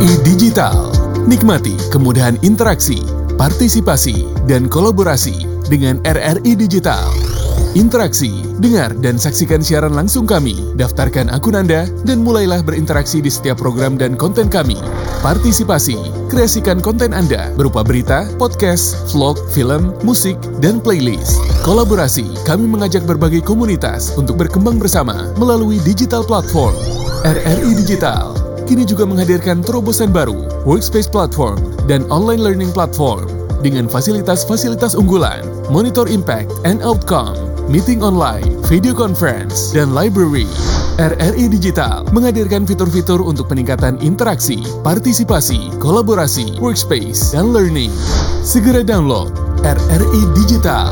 RRI Digital. Nikmati kemudahan interaksi, partisipasi, dan kolaborasi dengan RRI Digital. Interaksi, dengar dan saksikan siaran langsung kami, daftarkan akun Anda, dan mulailah berinteraksi di setiap program dan konten kami. Partisipasi, kreasikan konten Anda berupa berita, podcast, vlog, film, musik, dan playlist. Kolaborasi, kami mengajak berbagai komunitas untuk berkembang bersama melalui digital platform. RRI Digital kini juga menghadirkan terobosan baru, workspace platform, dan online learning platform dengan fasilitas-fasilitas unggulan, monitor impact and outcome, meeting online, video conference, dan library. RRI Digital menghadirkan fitur-fitur untuk peningkatan interaksi, partisipasi, kolaborasi, workspace, dan learning. Segera download RRI Digital.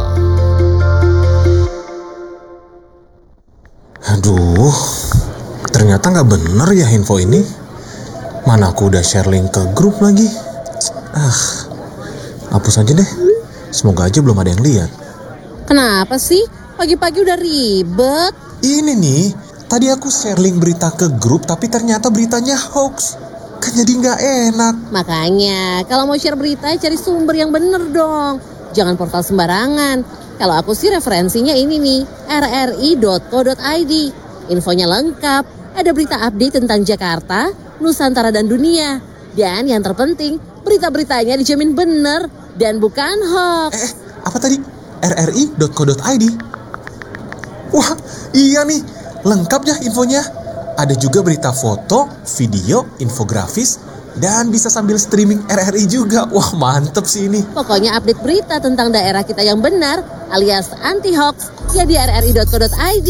Aduh, ternyata nggak bener ya info ini. Mana aku udah share link ke grup lagi. Hapus aja deh. Semoga aja belum ada yang lihat. Kenapa sih? Pagi-pagi udah ribet. Ini nih, tadi aku share link berita ke grup tapi ternyata beritanya hoax. Kan jadi nggak enak. Makanya, kalau mau share berita cari sumber yang bener dong. Jangan portal sembarangan. Kalau aku sih referensinya ini nih, rri.co.id. Infonya lengkap, ada berita update tentang Jakarta, Nusantara dan dunia. Dan yang terpenting, berita-beritanya dijamin bener dan bukan hoax. Apa tadi? rri.co.id? Wah, iya nih, lengkap ya infonya. Ada juga berita foto, video, infografis, dan bisa sambil streaming RRI juga. Wah, mantep sih ini. Pokoknya update berita tentang daerah kita yang benar alias anti-hoax ya di rri.co.id.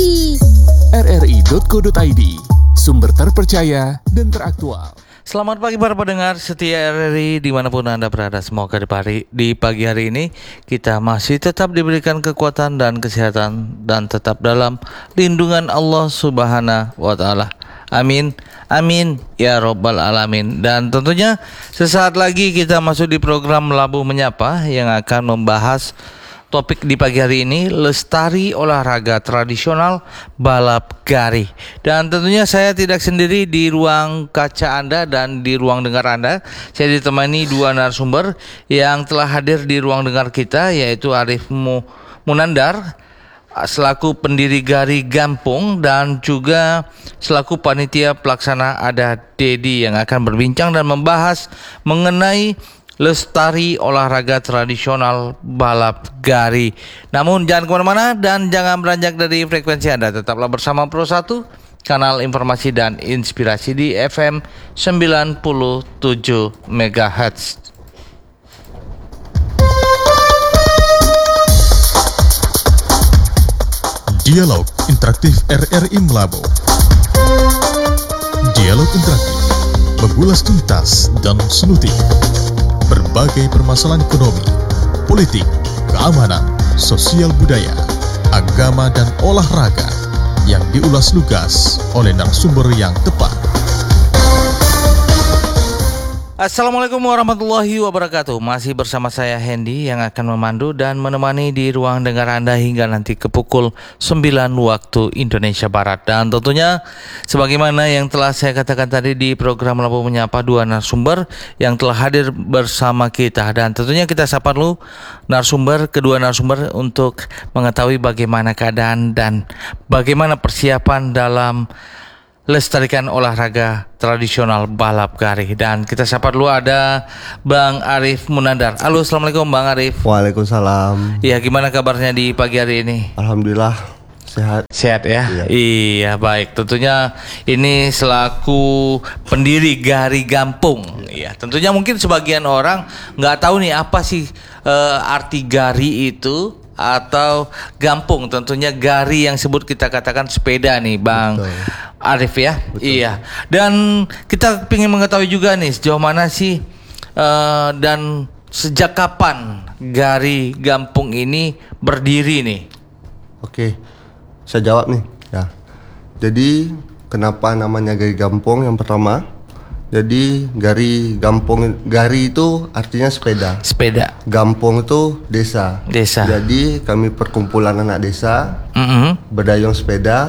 rri.co.id, sumber terpercaya dan teraktual. Selamat pagi para pendengar setia RRI dimanapun Anda berada. Semoga di pagi hari ini kita masih tetap diberikan kekuatan dan kesehatan dan tetap dalam lindungan Allah Subhanahu wa Ta'ala. Amin, amin ya Rabbal Alamin. Dan tentunya sesaat lagi kita masuk di program Labu Menyapa yang akan membahas topik di pagi hari ini, lestari olahraga tradisional balap gari. Dan tentunya saya tidak sendiri di ruang kaca Anda dan di ruang dengar Anda. Saya ditemani dua narasumber yang telah hadir di ruang dengar kita, yaitu Arif Munandar selaku pendiri Gari Gampung dan juga selaku panitia pelaksana ada Dedi yang akan berbincang dan membahas mengenai lestari olahraga tradisional balap gari. Namun jangan kemana-mana dan jangan beranjak dari frekuensi Anda. Tetaplah bersama Pro 1, kanal informasi dan inspirasi di FM 97 MHz. Dialog Interaktif RRI Melabu. Dialog interaktif, mengulas tuntas dan solutif berbagai permasalahan ekonomi, politik, keamanan, sosial budaya, agama, dan olahraga yang diulas lugas oleh narasumber yang tepat. Assalamualaikum warahmatullahi wabarakatuh. Masih bersama saya Hendy yang akan memandu dan menemani di ruang dengar Anda hingga nanti ke pukul 9 waktu Indonesia Barat. Dan tentunya sebagaimana yang telah saya katakan tadi di program Labu Menyapa, dua narasumber yang telah hadir bersama kita. Dan tentunya kita sapa dulu kedua narasumber untuk mengetahui bagaimana keadaan dan bagaimana persiapan dalam lestarikan olahraga tradisional balap gari. Dan kita sapa dulu ada Bang Arif Munandar. Halo, assalamualaikum Bang Arif. Waalaikumsalam. Iya, gimana kabarnya di pagi hari ini? Alhamdulillah sehat. Sehat ya? Iya. Iya, baik. Tentunya ini selaku pendiri Gari Gampung. Iya, tentunya mungkin sebagian orang nggak tahu nih apa sih arti gari itu atau gampung. Tentunya gari yang sebut kita katakan sepeda nih Bang. Betul. Arif ya. Betul. Iya. Dan kita ingin mengetahui juga nih sejauh mana sih dan sejak kapan Gari Gampung ini berdiri nih? Oke, saya jawab nih ya. Jadi kenapa namanya Gari Gampung? Yang pertama, jadi Gari Gampung, Gari itu artinya sepeda. Sepeda. Gampung itu desa. Desa. Jadi kami perkumpulan anak desa berdayung sepeda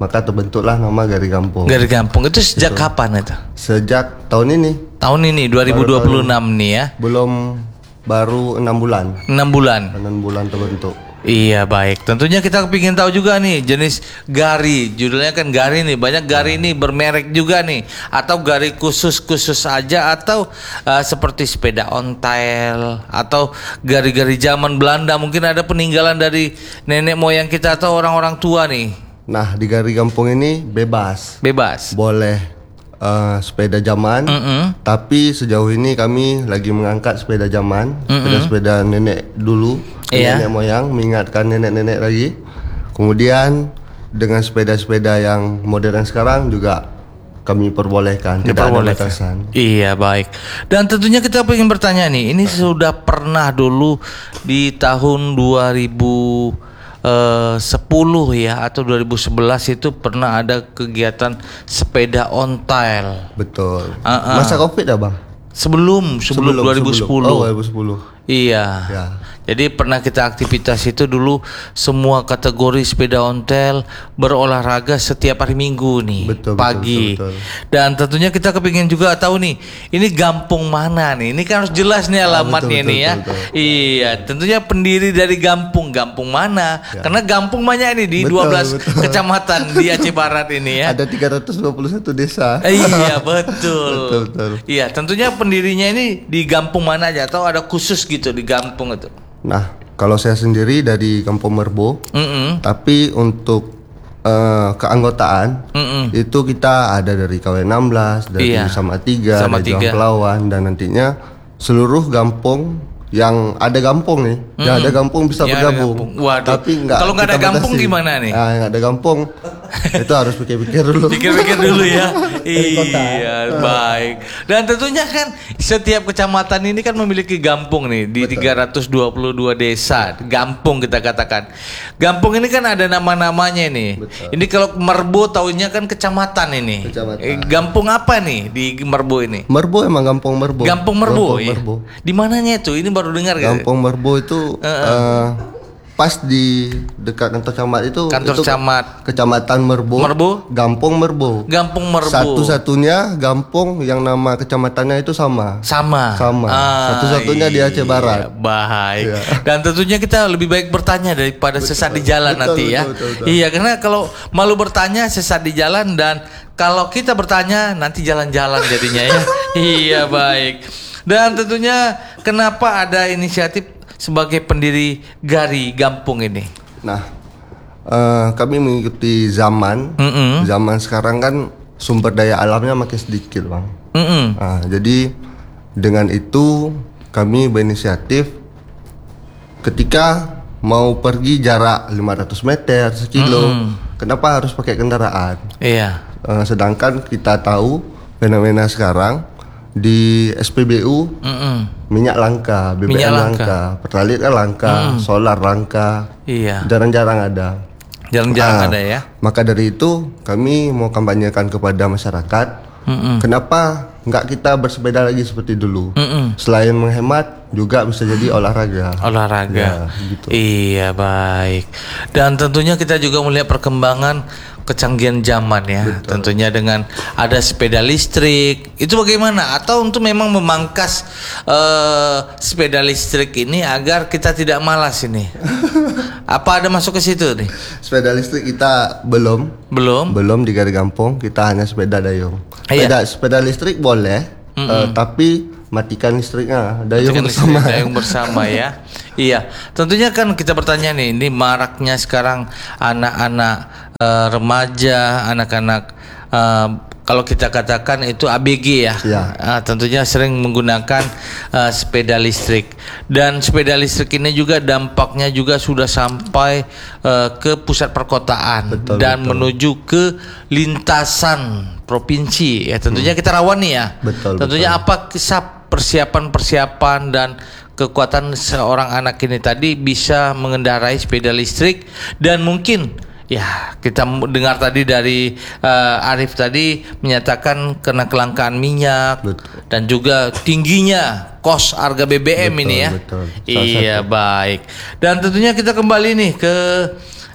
maka terbentuklah nama Gari Gampong. Gari Gampong itu sejak kapan itu? Sejak tahun ini. Tahun ini 2026 nih ya. Belum, baru 6 bulan. 6 bulan. 6 bulan terbentuk. Iya baik, tentunya kita ingin tahu juga nih jenis gari, judulnya kan gari nih, banyak gari nih bermerek juga nih, atau gari khusus aja, atau seperti sepeda ontel, atau gari-gari zaman Belanda, mungkin ada peninggalan dari nenek moyang kita atau orang-orang tua nih. Nah, di Gari Gampong ini bebas, boleh sepeda zaman, tapi sejauh ini kami lagi mengangkat sepeda zaman, sepeda nenek dulu, nenek moyang, mengingatkan nenek-nenek lagi. Kemudian dengan sepeda-sepeda yang modern sekarang juga kami perbolehkan, tidak ada batasan. Iya baik. Dan tentunya kita ingin bertanya nih, ini sudah pernah dulu di tahun 2010 ya atau 2011 itu pernah ada kegiatan sepeda ontel. Betul. Masa Covid dah bang? Sebelum 2010. Oh 2010. Iya. Ya. Jadi pernah kita aktivitas itu dulu semua kategori sepeda ontel berolahraga setiap hari Minggu nih, pagi. Betul. Dan tentunya kita kepingin juga tahu nih, ini kampung mana nih? Ini kan harus jelas nih alamatnya nih ya. Betul. Iya, tentunya pendiri dari kampung mana? Ya. Karena kampung banyak ini di 12 kecamatan di Aceh Barat ini ya. Ada 321 desa. Iya, betul. Betul. Iya, tentunya pendirinya ini di kampung mana aja atau ada khusus gitu di kampung itu? Nah, kalau saya sendiri dari Kampung Merbo, tapi untuk keanggotaan itu kita ada dari KW16, dari Sama 3, dari Juang Pelawan, dan nantinya seluruh kampung yang ada kampung nih, yang ada kampung bisa bergabung. Tapi kalau nggak ada kampung gimana nih? Nah, nggak ada kampung itu harus pikir-pikir dulu. Pikir-pikir dulu ya. Iya, baik. Dan tentunya kan setiap kecamatan ini kan memiliki kampung nih di 322 desa. Kampung kita katakan. Kampung ini kan ada nama-namanya nih. Betul. Ini kalau Merbo taunya kan kecamatan ini. Kampung apa nih di Merbo ini? Merbo emang Kampung Merbo. Kampung Merbo. Ya? Di mananya itu? Ini baru dengar kan? Kampung Merbo itu pas di dekat kantor camat itu. Kantor camat Kecamatan Merbo. Kampung Merbo. Satu-satunya kampung yang nama kecamatannya itu sama. Satu-satunya di Aceh Barat. Baik. Iya. Dan tentunya kita lebih baik bertanya daripada sesat di jalan nanti ya. Betul. Iya, karena kalau malu bertanya sesat di jalan, dan kalau kita bertanya nanti jalan-jalan jadinya ya. Iya, baik. Dan tentunya kenapa ada inisiatif sebagai pendiri Gari Gampong ini? Nah, kami mengikuti zaman. Zaman sekarang kan sumber daya alamnya makin sedikit bang. Nah, jadi dengan itu kami berinisiatif ketika mau pergi jarak 500 meter, 1 kilo, kenapa harus pakai kendaraan? Iya. Sedangkan kita tahu fenomena sekarang di SPBU minyak langka, BBM langka, pertalite kan langka, solar langka, jarang-jarang ada. Ada ya. Maka dari itu kami mau kampanyekan kepada masyarakat, kenapa nggak kita bersepeda lagi seperti dulu? Selain menghemat, juga bisa jadi olahraga. Ya, gitu. Iya, baik. Dan tentunya kita juga melihat perkembangan kecanggihan zaman ya. Betul. Tentunya dengan ada sepeda listrik. Itu bagaimana? Atau untuk memang memangkas sepeda listrik ini agar kita tidak malas ini? Apa ada masuk ke situ nih? Sepeda listrik kita belum di Gari Gampong, kita hanya sepeda dayung. Sepeda listrik boleh, tapi matikan listriknya, dayung bersama ya. Iya, tentunya kan kita bertanya nih, ini maraknya sekarang anak-anak remaja, anak-anak kalau kita katakan itu ABG ya. Tentunya sering menggunakan sepeda listrik, dan sepeda listrik ini juga dampaknya juga sudah sampai ke pusat perkotaan dan menuju ke lintasan provinsi ya. Tentunya kita rawan nih ya. Tentunya apa kisah persiapan dan kekuatan seorang anak ini tadi bisa mengendarai sepeda listrik, dan mungkin ya kita dengar tadi dari Arif tadi menyatakan karena kelangkaan minyak dan juga tingginya kos harga BBM ini ya. Iya, baik. Dan tentunya kita kembali nih ke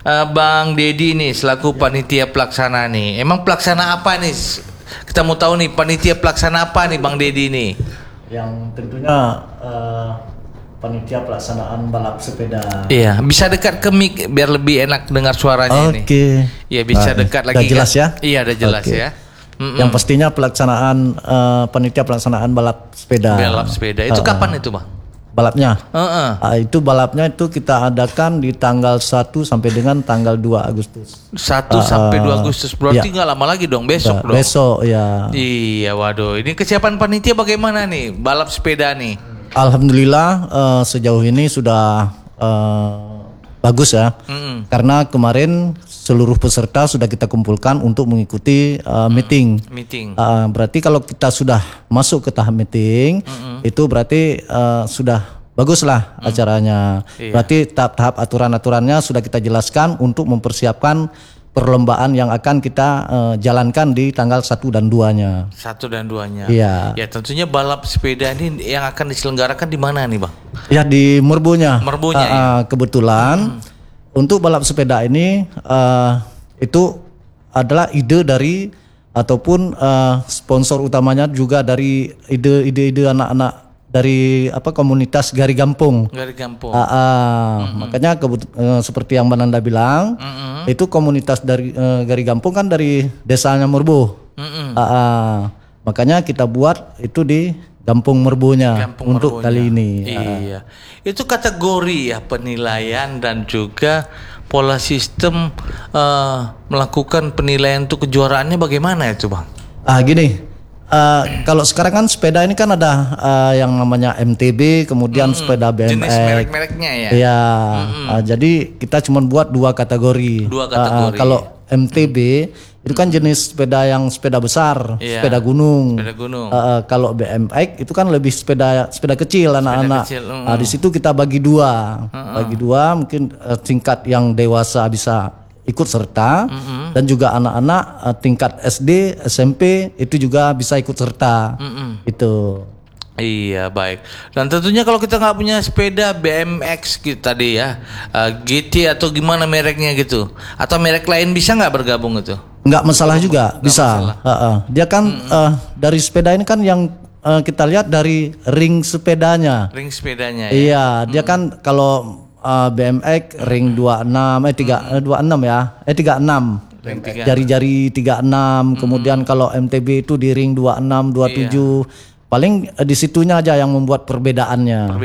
Bang Dedi nih selaku panitia pelaksana nih. Emang pelaksana apa nih? Kita mau tahu nih panitia pelaksana apa nih Bang Dedi nih? Yang tentunya panitia pelaksanaan balap sepeda. Iya, bisa dekat ke mic biar lebih enak dengar suaranya ini. Oke. Iya, bisa dekat lagi. Udah jelas kan? ya? Iya, udah jelas Oke. ya. Yang pastinya pelaksanaan panitia pelaksanaan balap sepeda. Balap sepeda. Itu kapan itu, Bang? Balapnya. Heeh. Itu balapnya itu kita adakan di tanggal 1 sampai dengan tanggal 2 Agustus. 1 sampai 2 Agustus. Berarti iya. nggak lama lagi dong, besok dong. Besok ya. Iya, waduh. Ini kesiapan panitia bagaimana nih? Balap sepeda nih. Alhamdulillah sejauh ini sudah bagus ya. Karena kemarin seluruh peserta sudah kita kumpulkan untuk mengikuti meeting. Berarti kalau kita sudah masuk ke tahap meeting, itu berarti sudah bagus lah acaranya. Iya. Berarti tahap-tahap aturan-aturannya sudah kita jelaskan untuk mempersiapkan perlombaan yang akan kita jalankan di tanggal 1 dan 2-nya. 1 dan 2-nya. Iya. Ya tentunya balap sepeda ini yang akan diselenggarakan di mana nih, Bang? Ya di Merbonya. Merbonya, ya? Kebetulan untuk balap sepeda ini itu adalah ide dari ataupun sponsor utamanya juga dari ide-ide anak-anak dari komunitas Gari Gampung. Gari Gampung. Makanya seperti yang Bananda bilang, itu komunitas dari Gari Gampung kan dari desanya Merbo. Makanya kita buat itu di Gampung Merbonya untuk kali ini. Iya. Itu kategori ya penilaian dan juga pola sistem melakukan penilaian untuk kejuaraannya bagaimana itu, Bang? Gini. Kalau sekarang kan sepeda ini kan ada yang namanya MTB, kemudian sepeda BMX. Jenis merek-mereknya ya. Iya. Jadi kita cuma buat 2 kategori. Kalau MTB itu kan jenis sepeda yang sepeda besar, sepeda gunung. Kalau BMX itu kan lebih sepeda kecil anak-anak. Di situ kita bagi 2. Bagi 2 mungkin tingkat yang dewasa bisa ikut serta dan juga anak-anak tingkat SD, SMP itu juga bisa ikut serta. Itu. Iya, baik. Dan tentunya kalau kita nggak punya sepeda BMX gitu tadi ya, GT atau gimana mereknya gitu, atau merek lain bisa nggak bergabung itu? Nggak masalah juga, bisa. Dia kan dari sepeda ini kan yang kita lihat dari ring sepedanya. Ring sepedanya. Iya, dia kan kalau BMX ring 26 ya. 36. Jari-jari 36. Kemudian kalau MTB itu di ring 26, 27. Paling di situnya aja yang membuat perbedaannya.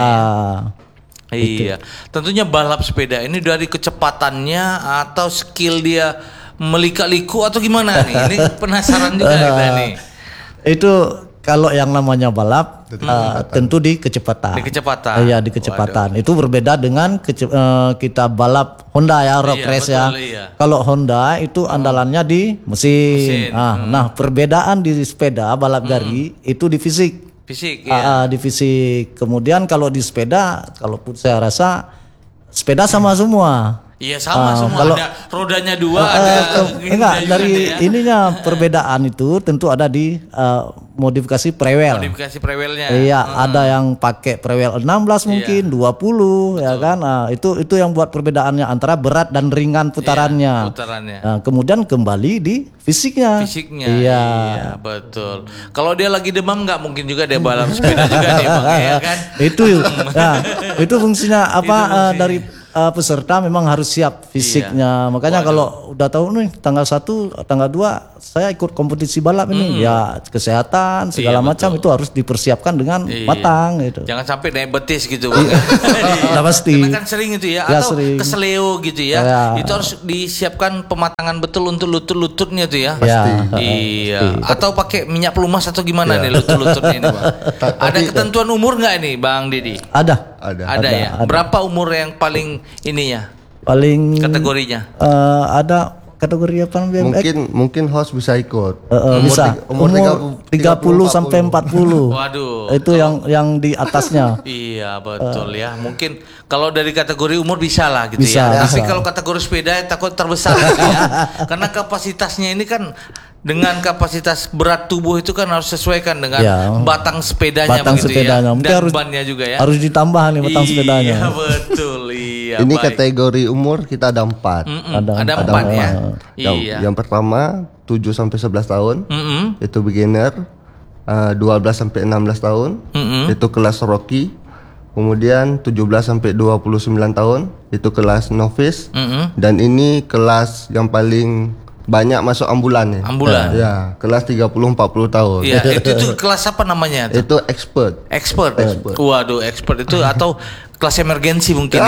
Iya. Tentunya balap sepeda ini dari kecepatannya atau skill dia melika-liku atau gimana nih? Ini penasaran juga kita nih. Itu kalau yang namanya balap tentu di kecepatan. Di kecepatan. Iya, di kecepatan. Waduh. Itu berbeda dengan kita balap Honda ya, road race ya. Iya. Kalau Honda itu andalannya di mesin. Nah, perbedaan di sepeda balap gari itu di fisik. Di fisik. Kemudian kalau di sepeda, kalaupun saya rasa sepeda sama semua. Iya sama semua. Kalau ada rodanya 2 enggak dari ininya perbedaan itu tentu ada di modifikasi prewel. Modifikasi prewelnya. Iya, ada yang pakai prewel 16 mungkin 20 ya kan. Nah, itu yang buat perbedaannya antara berat dan ringan putarannya. Nah, kemudian kembali di fisiknya. Iya, betul. Kalau dia lagi demam nggak mungkin juga dia balap sepeda juga nih, Bang, ya kan? Itu fungsinya apa dari peserta memang harus siap fisiknya. Makanya kalau udah tahu nih tanggal 1, tanggal 2 saya ikut kompetisi balap ini, ya kesehatan segala macam itu harus dipersiapkan dengan matang gitu. Jangan sampai naik betis gitu, Bang. Udah pasti. Karena kan sering itu ya, atau keseleo gitu ya. Itu harus disiapkan pematangan betul untuk lutut-lututnya tuh ya. Pasti. Iya. Atau pakai minyak pelumas atau gimana nih lutut-lututnya ini, Bang? Ada ketentuan umur nggak nih, Bang Didi? Ada ya. Berapa umur yang paling ininya? Paling kategorinya? Ada kategori apa BMX? Mungkin host bisa ikut. Bisa. Umur 30 sampai 40. Waduh. Itu yang di atasnya. Iya, betul ya. Mungkin kalau dari kategori umur bisa lah gitu bisa, ya. Tapi bisa. kalau kategori sepeda takut terbesar gitu ya. Karena kapasitasnya ini kan dengan kapasitas berat tubuh itu kan harus sesuaikan dengan batang sepedanya begitu ya. Dan bannya juga ya. Harus ditambah nih batang sepedanya. Iya, betul. Iya, Ini baik. kategori umur kita ada 4. Ada 4 ya. Yang pertama 7 sampai 11 tahun. Itu beginner. 12 sampai 16 tahun. Itu kelas rookie. Kemudian 17 sampai 29 tahun itu kelas novice. Dan ini kelas yang paling banyak masuk ambulan ya. Ambulan. Ya, kelas 30-40 tahun. Ya, itu kelas apa namanya? Itu expert. Waduh, expert itu atau kelas emergensi mungkin.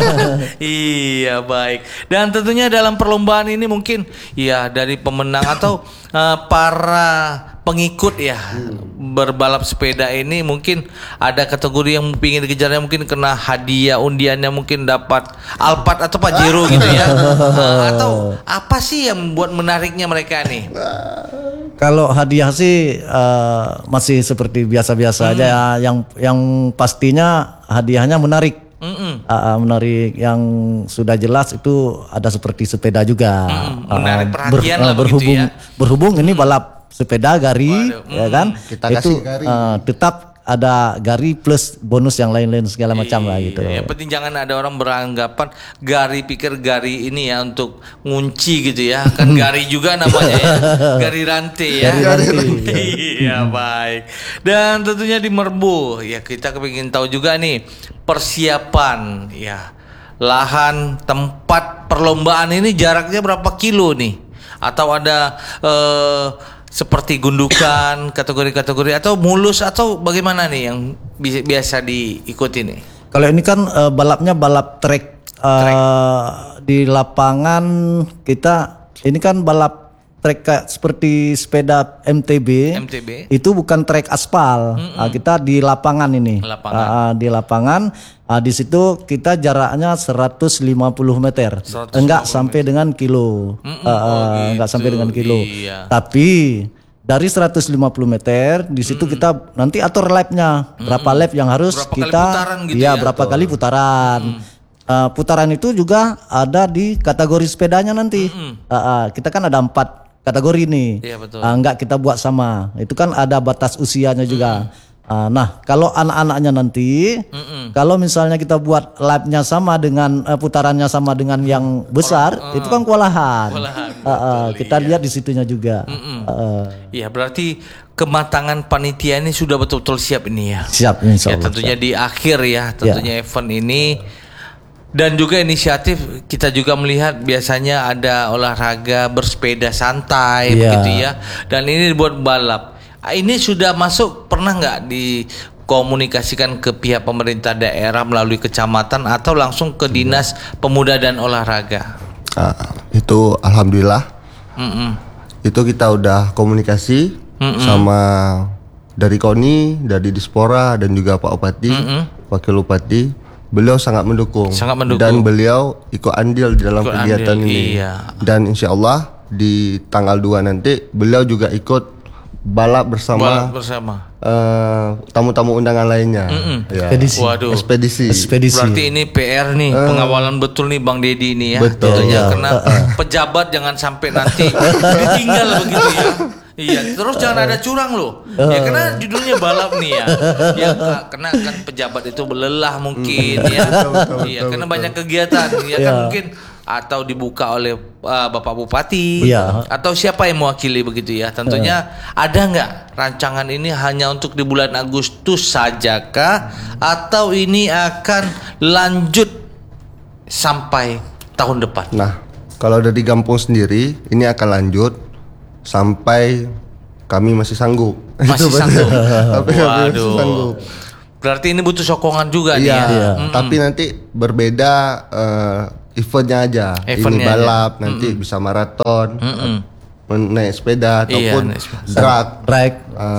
Iya, baik. Dan tentunya dalam perlombaan ini mungkin ya dari pemenang atau para pengikut ya berbalap sepeda ini mungkin ada kategori yang ingin dikejarnya, mungkin kena hadiah undiannya, mungkin dapat Alphard atau Pajero gitu ya. Atau apa sih yang membuat menariknya mereka nih? Kalau hadiah sih masih seperti biasa-biasa aja ya. Yang pastinya hadiahnya menarik. Menarik, yang sudah jelas itu ada seperti sepeda juga. Menarik perhatian lah begitu ya. Berhubung ini balap sepeda gari, ya kan? Kita itu kasih gari. Tetap ada gari plus bonus yang lain-lain segala macam lah gitu. Yang penting jangan ada orang beranggapan gari pikir gari ini ya untuk ngunci gitu ya. Kan gari juga namanya ya. Gari rantai ya. Iya, baik. Dan tentunya di Merbu ya kita kepingin tahu juga nih persiapan ya. Lahan tempat perlombaan ini jaraknya berapa kilo nih? Atau ada seperti gundukan, kategori-kategori atau mulus atau bagaimana nih yang biasa diikuti nih? Kalau ini kan balapnya balap trek. Di lapangan kita ini kan balap trek kayak seperti sepeda MTB. Itu bukan trek aspal. Kita di lapangan ini. Di lapangan. Di situ kita jaraknya 150 meter. Enggak sampai dengan kilo. Enggak sampai dengan kilo. Iya. Tapi dari 150 meter di situ kita nanti atur lap-nya. Berapa lap yang harus berapa kita kali putaran gitu ya? berapa kali putaran. Putaran itu juga ada di kategori sepedanya nanti. Kita kan ada 4 kategori nih. Iya, betul. Enggak kita buat sama. Itu kan ada batas usianya juga. Nah, kalau anak-anaknya nanti, kalau misalnya kita buat lap-nya sama dengan putarannya sama dengan yang besar, itu kan kewalahan. Kita lihat di situnya juga. Iya, berarti kematangan panitia ini sudah betul-betul siap ini ya. Siap, insya Allah. Ya, tentunya di akhir ya, tentunya event ini. Dan juga inisiatif kita juga melihat biasanya ada olahraga bersepeda santai begitu ya. Dan ini dibuat balap. Ini sudah masuk, pernah nggak dikomunikasikan ke pihak pemerintah daerah melalui kecamatan atau langsung ke dinas pemuda dan olahraga? Itu alhamdulillah. Itu kita udah komunikasi sama dari KONI, dari Dispora dan juga Pak Bupati, Wakil Bupati. Beliau sangat mendukung. Dan beliau ikut andil di dalam kegiatan ini. Iya. Dan insya Allah di tanggal 2 nanti beliau juga ikut balap bersama tamu-tamu undangan lainnya. Ya. Waduh. Ekspedisi. Berarti ini PR nih, pengawalan betul nih Bang Dedi ini ya. Betul. Karena pejabat jangan sampai nanti ditinggal begitu ya. Iya, terus jangan ada curang loh. Ya karena judulnya balap nih ya. Ya karena kan pejabat itu lelah mungkin ya. Iya, karena banyak kegiatan ya kan mungkin atau dibuka oleh Bapak Bupati atau siapa yang mewakili begitu ya. Tentunya ada nggak rancangan ini hanya untuk di bulan Agustus saja kah atau ini akan lanjut sampai tahun depan? Nah, kalau dari Gampung sendiri ini akan lanjut sampai kami masih sanggup. Masih sanggup. Masih sanggup. Berarti ini butuh sokongan juga nih ya. Tapi nanti berbeda eventnya aja. Ini balap, nanti bisa maraton, naik sepeda ataupun drag.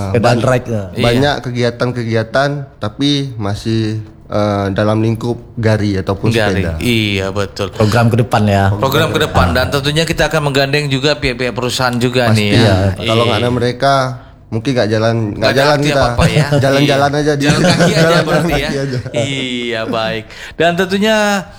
Banyak kegiatan-kegiatan tapi masih dalam lingkup gari ataupun sepeda. Iya, betul. Program ke depan ya. Program ke depan dan tentunya kita akan menggandeng juga pihak-pihak perusahaan juga nih ya. Kalau nggak ada mereka mungkin nggak jalan kita. Ya. Jalan-jalan aja. Jalan kaki aja berarti ya. Iya, baik. Dan tentunya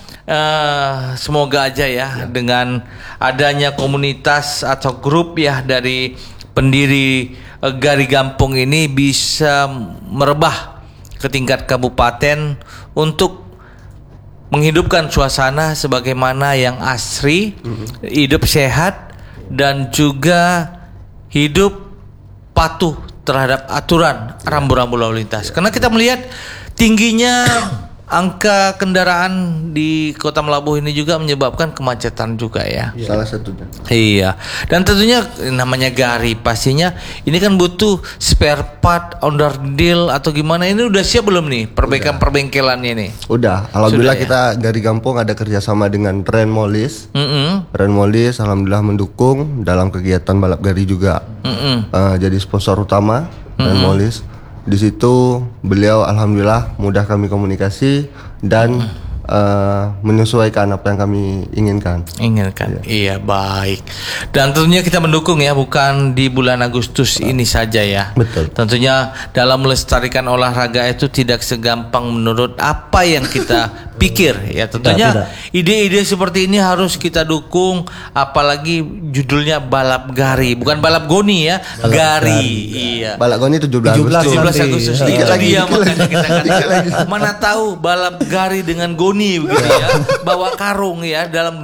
semoga aja ya dengan adanya komunitas atau grup ya dari pendiri Gari Gampung ini bisa merebah ke tingkat kabupaten untuk menghidupkan suasana sebagaimana yang asri, hidup sehat dan juga hidup patuh terhadap aturan rambu-rambu lalu lintas. Karena kita melihat tingginya angka kendaraan di Kota Melabuh ini juga menyebabkan kemacetan juga ya. Salah satunya. Iya. Dan tentunya namanya Gari pastinya ini kan butuh spare part, onderdil atau gimana. Ini udah siap belum nih perbaikan perbengkelannya nih? Udah. Alhamdulillah Sudah, kita Gari Gampong ada kerjasama dengan brand Molis. Brand Molis alhamdulillah mendukung dalam kegiatan balap Gari juga. Jadi sponsor utama brand Molis. Di situ beliau alhamdulillah mudah kami komunikasi dan menyesuaikan apa yang kami inginkan. Iya, baik. Dan tentunya kita mendukung ya, bukan di bulan Agustus ini saja ya. Betul. Tentunya dalam melestarikan olahraga itu tidak segampang menurut apa yang kita pikir ya. Tentunya ide-ide seperti ini harus kita dukung, apalagi judulnya balap Gari, bukan balap Goni ya, Gari. Iya. Balap Goni 17 Agustus. Itu dia makanya kita katakan mana tahu balap Gari dengan Goni begitu ya, bawa karung ya dalam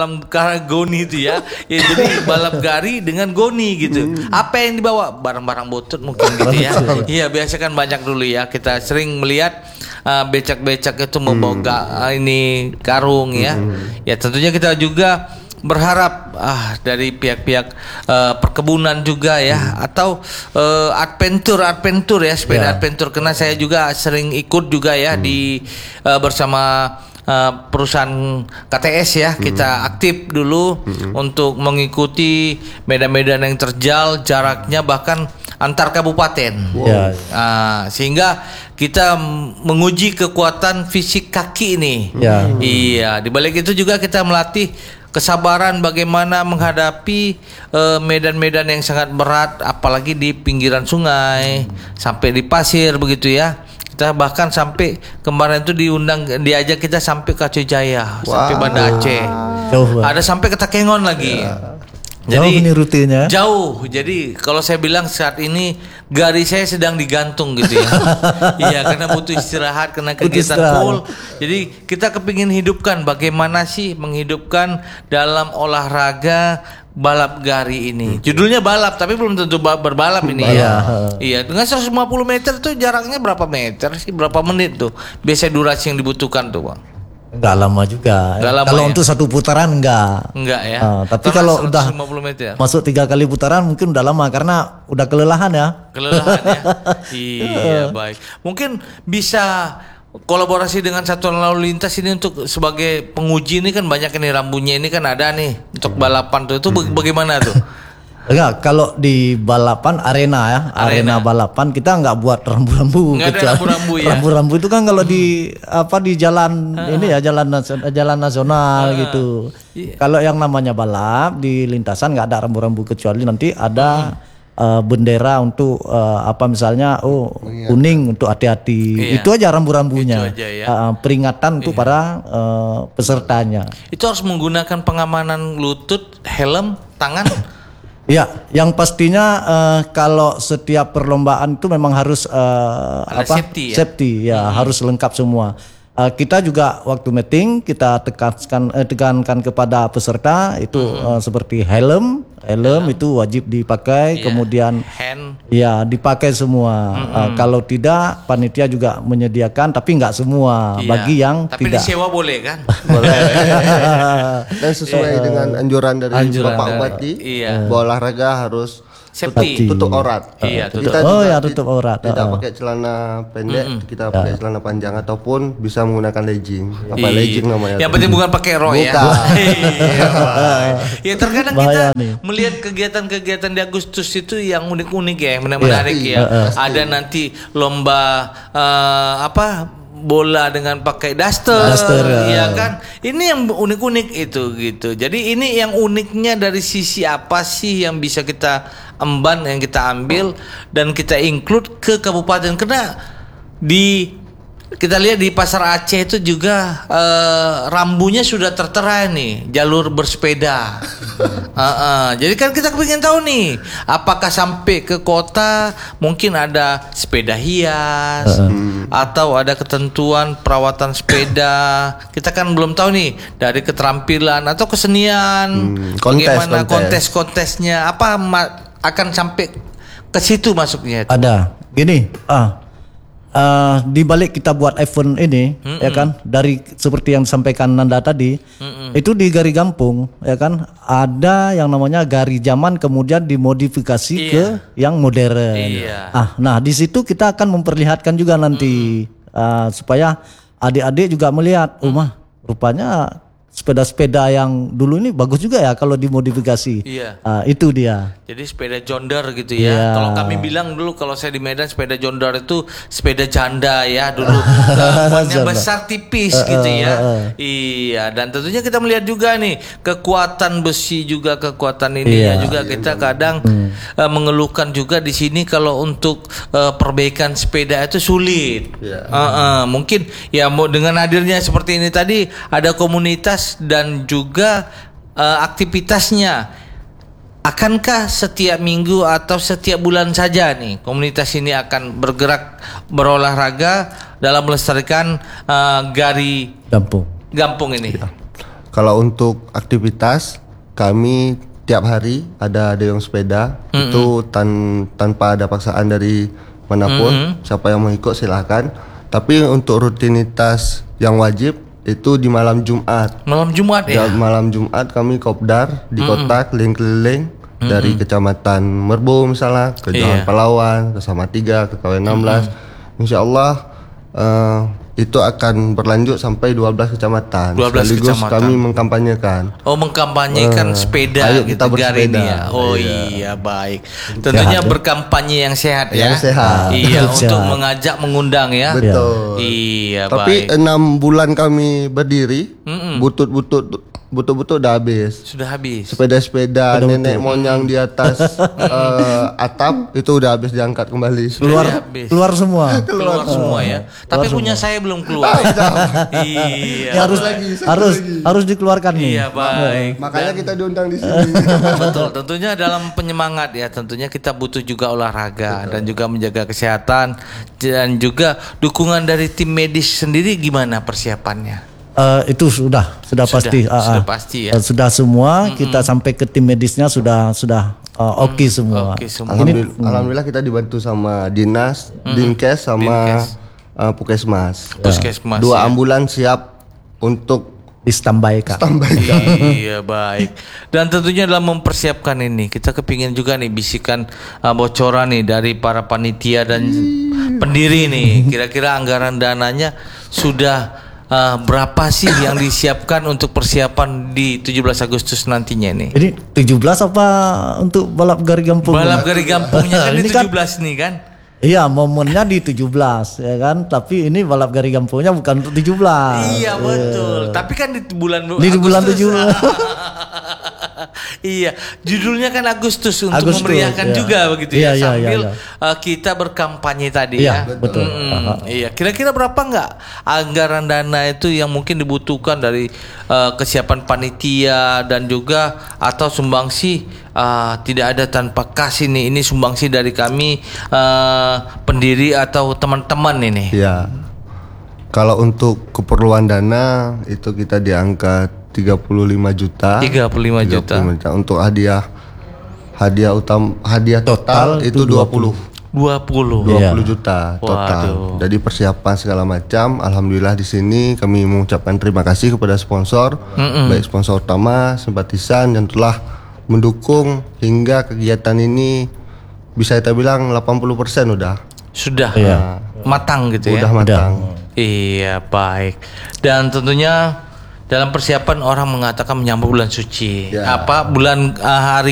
Goni itu ya. Ya jadi balap Gari dengan Goni gitu. Apa yang dibawa? Barang-barang butut mungkin gitu ya. Iya, biasa kan banyak dulu ya, kita sering melihat becak-becak itu membawa ini karung ya. Ya tentunya kita juga berharap dari pihak-pihak perkebunan juga ya, atau adventure ya, sepeda adventure, karena saya juga sering ikut juga ya di bersama perusahaan KTS ya. Kita aktif dulu untuk mengikuti medan-medan yang terjal, jaraknya bahkan antar kabupaten. Sehingga kita menguji kekuatan fisik kaki ini. Iya, di balik itu juga kita melatih kesabaran bagaimana menghadapi medan-medan yang sangat berat, apalagi di pinggiran sungai sampai di pasir begitu ya. Kita bahkan sampai kemarin itu diajak kita sampai ke Aceh Jaya, sampai Banda Aceh. Ada sampai ke Takengon lagi. Jadi jauh rutinnya. Jauh. Jadi kalau saya bilang saat ini Gari saya sedang digantung gitu ya. Iya, karena butuh istirahat, karena kegiatan full. Jadi kita kepingin hidupkan bagaimana sih menghidupkan dalam olahraga balap Gari ini. Judulnya balap tapi belum tentu berbalap ini ya. Iya, dengan 150 meter tuh jaraknya berapa meter sih? Berapa menit tuh? Biasa durasi yang dibutuhkan tuh, Bang? Enggak lama juga. Kalau untuk satu putaran enggak ya. Tapi kalau udah meter. masuk 3 kali putaran mungkin udah lama karena udah kelelahan ya. Iya, baik. Mungkin bisa kolaborasi dengan satuan lalu lintas ini untuk sebagai penguji. Ini kan banyak ini rambunya ini kan ada nih untuk balapan tuh. Itu bagaimana tuh? Enggak, kalau di balapan arena balapan kita enggak buat rambu-rambu. Enggak ada rambu-rambu ya. Rambu-rambu itu kan kalau di jalan ini ya, jalan nasional gitu. Kalau yang namanya balap di lintasan enggak ada rambu-rambu, kecuali nanti ada bendera untuk misalnya kuning untuk hati-hati. Itu aja rambu-rambunya. Peringatan untuk para pesertanya. Itu harus menggunakan pengamanan lutut, helm, tangan. Ya, yang pastinya kalau setiap perlombaan itu memang harus safety ya, harus lengkap semua. Kita juga waktu meeting kita tekankan kepada peserta itu seperti helm itu wajib dipakai, kemudian hand dipakai semua. Kalau tidak, panitia juga menyediakan, tapi nggak semua, bagi yang tapi tidak. Tapi disewa boleh kan? Boleh. Dan sesuai dengan anjuran dari Bapak Bupati, bahwa olahraga harus tutup aurat. Tutup aurat. Tidak pakai celana pendek, kita pakai celana panjang ataupun bisa menggunakan legging. Legging namanya? Yang penting bukan pakai rok ya. Ya terkadang kita melihat kegiatan-kegiatan di Agustus itu yang unik-unik ya, yang menarik ya. Ada nanti lomba bola dengan pakai daster ya kan. Ini yang unik-unik itu gitu. Jadi ini yang uniknya dari sisi apa sih yang bisa kita emban, yang kita ambil dan kita include ke kabupaten, karena di kita lihat di Pasar Aceh itu juga rambunya sudah tertera nih, jalur bersepeda. Jadi kan kita pengen tahu nih, apakah sampai ke kota mungkin ada sepeda hias atau ada ketentuan perawatan sepeda. Kita kan belum tahu nih dari keterampilan atau kesenian, bagaimana kontes-kontesnya, apa akan sampai ke situ masuknya itu. Ada gini, di balik kita buat event ini, ya kan, dari seperti yang disampaikan Nanda tadi, itu di Gari Gampung, ya kan, ada yang namanya Gari Zaman kemudian dimodifikasi ke yang modern. Nah di situ kita akan memperlihatkan juga nanti supaya adik-adik juga melihat, rupanya sepeda-sepeda yang dulu ini bagus juga ya kalau dimodifikasi. Itu dia. Jadi sepeda jonder gitu ya. Kalau kami bilang dulu kalau saya di Medan sepeda jonder itu sepeda janda ya dulu. Bannya besar tipis gitu ya. Iya, dan tentunya kita melihat juga nih kekuatan besi juga, kekuatan ini ya juga kita kadang mengeluhkan juga di sini kalau untuk perbaikan sepeda itu sulit. Mungkin ya dengan hadirnya seperti ini tadi ada komunitas dan juga aktivitasnya. Akankah setiap minggu atau setiap bulan saja nih komunitas ini akan bergerak berolahraga dalam melestarikan Gari Gampung ini? Kalau untuk aktivitas kami tiap hari ada yang sepeda itu tanpa ada paksaan dari manapun, siapa yang mau ikut silahkan. Tapi untuk rutinitas yang wajib itu di malam Jumat. Malam Jumat ya? Malam Jumat kami kopdar di kota keliling-keliling dari kecamatan Merbo misalnya ke Jalan Pahlawan, ke Samatiga, ke KW 16. Insya Allah itu akan berlanjut sampai 12 kecamatan. 12 sekaligus kecamatan. kami mengkampanyekan. Mengkampanyekan sepeda ayo gitu kita Gari ini ya. Iya baik. Tentunya berkampanye yang sehat ya. Yang sehat. Iya, untuk mengajak mengundang ya. Betul. Iya Tapi baik. 6 bulan kami berdiri, butut-butut udah habis. Sudah habis. Sepeda-sepeda nenek moyang di atas atap itu udah habis diangkat kembali. Keluar semua. Keluar semua ya. Tapi punya saya belum keluar. Iya. Harus dikeluarkan nih. Iya baik. Makanya kita diundang di sini. Betul. Tentunya dalam penyemangat ya. Tentunya kita butuh juga olahraga dan juga menjaga kesehatan dan juga dukungan dari tim medis sendiri gimana persiapannya? Itu sudah pasti. Sudah pasti ya. Sudah semua kita sampai ke tim medisnya sudah oke semua. Alhamdulillah kita dibantu sama dinas, dinkes sama puskesmas. Puskesmas. 2 ambulan siap untuk Ditambahkan. Iya baik. Dan tentunya dalam mempersiapkan ini kita kepingin juga nih bisikan bocoran nih dari para panitia dan pendiri nih. Kira-kira anggaran dananya sudah berapa sih yang disiapkan untuk persiapan di 17 Agustus nantinya nih? Ini 17 apa untuk balap Gari Gampung? Balap Gari Gampungnya kan di 17 nih kan? Iya, momennya di 17 ya kan, tapi ini balap Gari Gampungnya bukan untuk 17. Iya betul. Tapi kan di bulan Agustus. 17. Iya, judulnya kan Agustus untuk memeriahkan juga begitu ya, sambil kita berkampanye tadi ya. Betul. Iya, kira-kira berapa nggak anggaran dana itu yang mungkin dibutuhkan dari kesiapan panitia dan juga atau sumbangsi tidak ada tanpa kas ini sumbangsi dari kami pendiri atau teman-teman ini. Iya. Kalau untuk keperluan dana itu kita diangkat 35 juta. 35 juta. Untuk hadiah total itu 20 juta total. Waduh. Jadi persiapan segala macam. Alhamdulillah di sini kami mengucapkan terima kasih kepada sponsor, baik sponsor utama, simpatisan yang telah mendukung hingga kegiatan ini bisa kita bilang 80% sudah matang gitu ya. Udah matang. Iya baik. Dan tentunya dalam persiapan orang mengatakan menyambut bulan suci. Bulan hari